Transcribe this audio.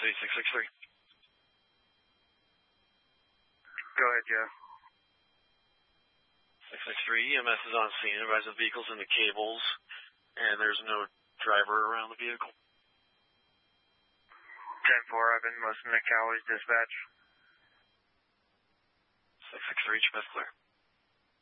663. Go ahead, Joe. 663, EMS is on scene. Advise the vehicle's in the cables, and there's no driver around the vehicle. 10-4, I've been listening to Cowley's dispatch. 663, HMS clear.